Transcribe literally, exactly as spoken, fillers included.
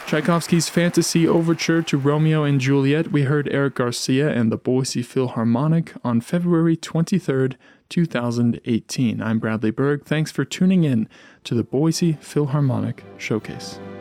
Tchaikovsky's Fantasy Overture to Romeo and Juliet, we heard Eric Garcia and the Boise Philharmonic on February twenty-third, two thousand eighteen. I'm Bradley Berg. Thanks for tuning in to the Boise Philharmonic Showcase.